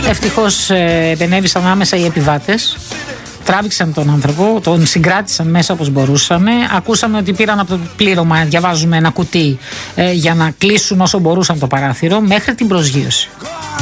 Ευτυχώς επενέβησαν άμεσα οι επιβάτες. Τράβηξαν τον άνθρωπο, τον συγκράτησαν μέσα όπως μπορούσαν. Ακούσαμε ότι πήραν από το πλήρωμα, διαβάζουμε, ένα κουτί για να κλείσουν όσο μπορούσαν το παράθυρο μέχρι την προσγείωση.